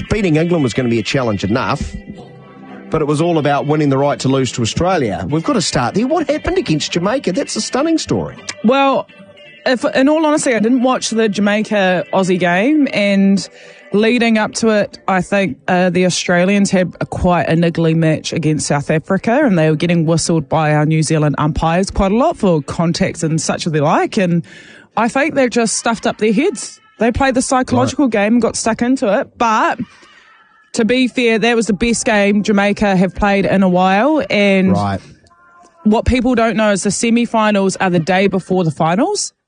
beating England was going to be a challenge enough, but it was all about winning the right to lose to Australia. We've got to start there. What happened against Jamaica? That's a stunning story. Well, in all honesty, I didn't watch the Jamaica-Aussie game, and leading up to it, I think the Australians had quite a niggly match against South Africa, and they were getting whistled by our New Zealand umpires quite a lot for contacts and such of the like, and I think they just stuffed up their heads. They played the psychological game and got stuck into it, but to be fair, that was the best game Jamaica have played in a while, and what people don't know is the semi-finals are the day before the finals.